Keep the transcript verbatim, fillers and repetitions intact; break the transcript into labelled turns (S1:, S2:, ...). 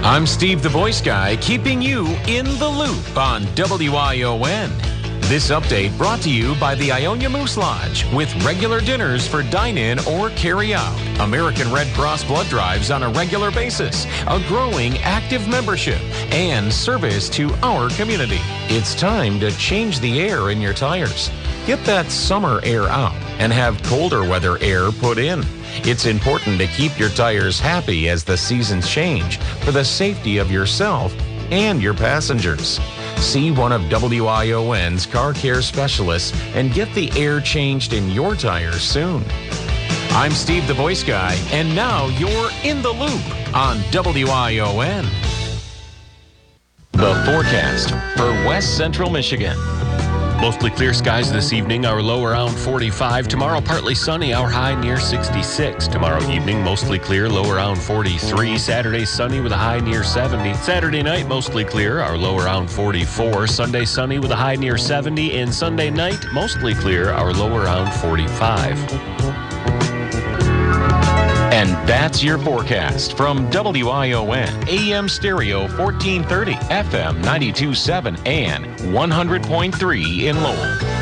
S1: I'm Steve the Voice Guy, keeping you in the loop on W I O N. This update brought to you by the Ionia Moose Lodge with regular dinners for dine-in or carry-out. American Red Cross blood drives on a regular basis, a growing active membership, and service to our community. It's time to change the air in your tires. Get that summer air out and have colder weather air put in. It's important to keep your tires happy as the seasons change for the safety of yourself and your passengers. See one of W I O N's car care specialists and get the air changed in your tires soon. I'm Steve the Voice Guy, and now you're in the loop on W I O N. The forecast for West Central Michigan.
S2: Mostly clear skies this evening, our low around forty-five. Tomorrow, partly sunny, our high near sixty-six. Tomorrow evening, mostly clear, low around forty-three. Saturday, sunny with a high near seventy. Saturday night, mostly clear, our low around forty-four. Sunday, sunny with a high near seventy. And Sunday night, mostly clear, our low around forty-five.
S1: And that's your forecast from W I O N, A M Stereo fourteen thirty, F M ninety-two point seven, and one hundred point three in Lowell.